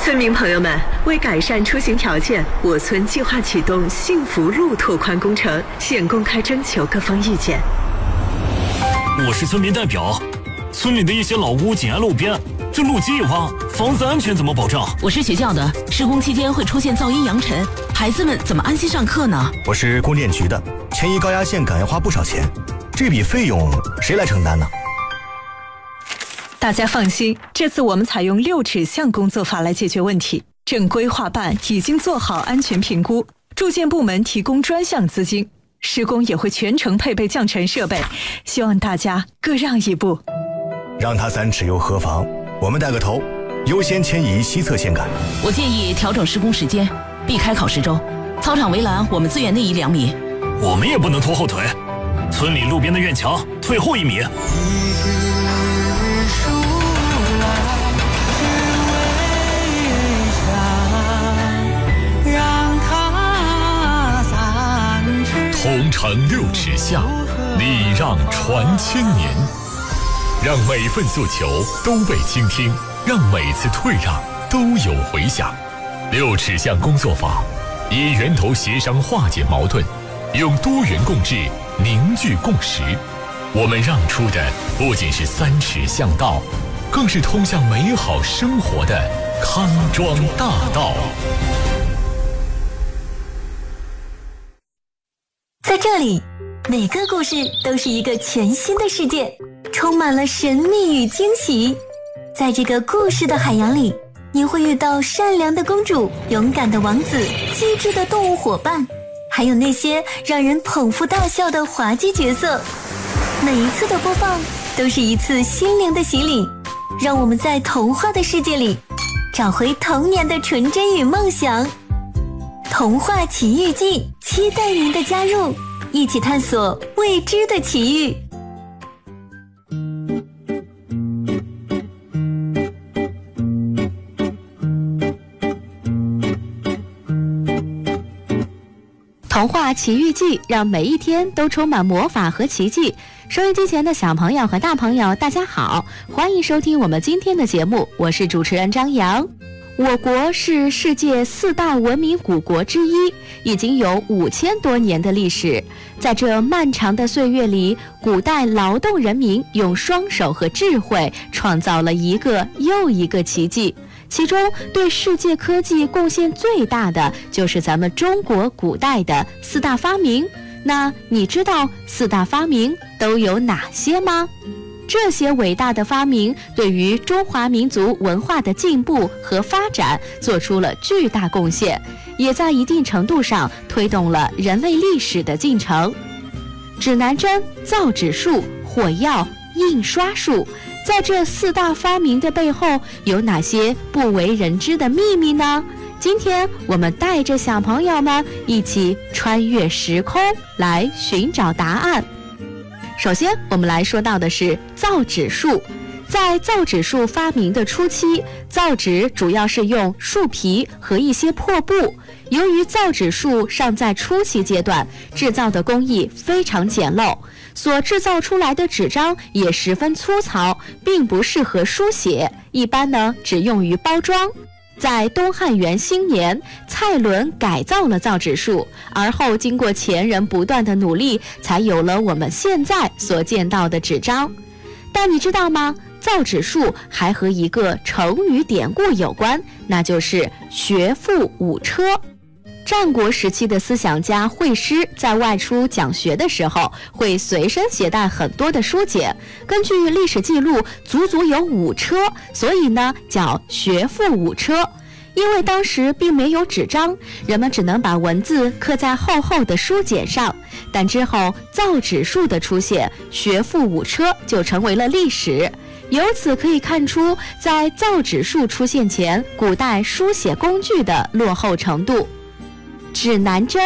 村民朋友们，为改善出行条件，我村计划启动幸福路拓宽工程，现公开征求各方意见。 我是村民代表，村里的一些老屋紧挨路边，这路基一挖，房子安全怎么保障？ 我是学校的，施工期间会出现噪音扬尘，孩子们怎么安心上课呢？ 我是供电局的，迁移高压线赶要花不少钱，这笔费用谁来承担呢？ 大家放心，这次我们采用6指向工作法来解决问题。正规划办已经做好安全评估，住建部门提供专项资金，施工也会全程配备降尘设备，希望大家各让一步。 让他3尺又何妨？我们带个头，优先迁移西侧线杆。 我建议调整施工时间，避开考试周。操场围栏我们自远内移2米。 我们也不能拖后腿，村里路边的院墙退后1米。 同城6尺下，礼让传千年，让每份诉求都被倾听，让每次退让都有回响。6尺向工作法以源头协商化解矛盾，用多元共治凝聚共识。我们让出的不仅是3尺向道，更是通向美好生活的康庄大道。 在这里，每个故事都是一个全新的世界，充满了神秘与惊喜。在这个故事的海洋里，你会遇到善良的公主、勇敢的王子、机智的动物伙伴，还有那些让人捧腹大笑的滑稽角色。每一次的播放都是一次心灵的洗礼，让我们在童话的世界里找回童年的纯真与梦想。童话奇遇记，期待您的加入，一起探索未知的奇遇。 童话奇遇记，让每一天都充满魔法和奇迹。收音机前的小朋友和大朋友，大家好，欢迎收听我们今天的节目，我是主持人张扬。我国是世界4大文明古国之一，已经有5000多年的历史。在这漫长的岁月里，古代劳动人民用双手和智慧创造了一个又一个奇迹。其中对世界科技贡献最大的就是咱们中国古代的4大发明。那你知道4大发明都有哪些吗？这些伟大的发明对于中华民族文化的进步和发展做出了巨大贡献，也在一定程度上推动了人类历史的进程。指南针、造纸术、火药、印刷术，在这4大发明的背后有哪些不为人知的秘密呢？今天我们带着小朋友们一起穿越时空来寻找答案。首先我们来说到的是造纸术。在造纸术发明的初期，造纸主要是用树皮和一些破布。由于造纸术尚在初期阶段，制造的工艺非常简陋，所制造出来的纸张也十分粗糙，并不适合书写，一般呢只用于包装。在东汉元兴年，蔡伦改造了造纸术，而后经过前人不断的努力，才有了我们现在所见到的纸张。但你知道吗？造纸术还和一个成语典故有关，那就是学富五车。战国时期的思想家惠施在外出讲学的时候，会随身携带很多的书简，根据历史记录，足足有5车，所以呢叫学富五车。因为当时并没有纸张，人们只能把文字刻在厚厚的书简上。但之后造纸术的出现，学富五车就成为了历史。由此可以看出，在造纸术出现前，古代书写工具的落后程度。指南针